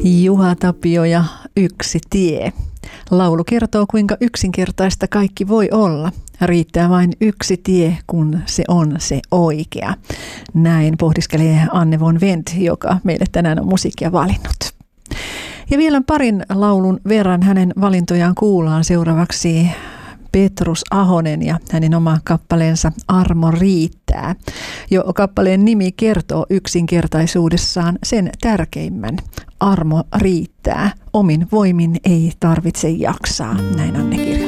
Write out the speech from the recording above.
Juha Tapio ja Yksi tie. Laulu kertoo, kuinka yksinkertaista kaikki voi olla. Riittää vain yksi tie, kun se on se oikea. Näin pohdiskelee Anne von Wendt, joka meille tänään on musiikkia valinnut. Ja vielä parin laulun verran hänen valintojaan kuullaan seuraavaksi Petrus Ahonen ja hänen oma kappaleensa Armo riittää. Jo kappaleen nimi kertoo yksinkertaisuudessaan sen tärkeimmän. Armo riittää. Omin voimin ei tarvitse jaksaa. Näin Anne kirjoittaa.